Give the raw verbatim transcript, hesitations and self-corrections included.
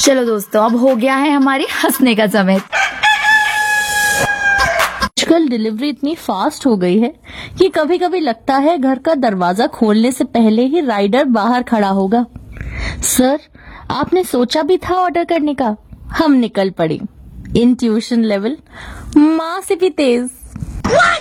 चलो दोस्तों, अब हो गया है हमारी हंसने का समय। आजकल डिलीवरी इतनी फास्ट हो गई है कि कभी कभी लगता है घर का दरवाजा खोलने से पहले ही राइडर बाहर खड़ा होगा। सर, आपने सोचा भी था ऑर्डर करने का? हम निकल पड़े। इंट्यूशन लेवल माँ से भी तेज।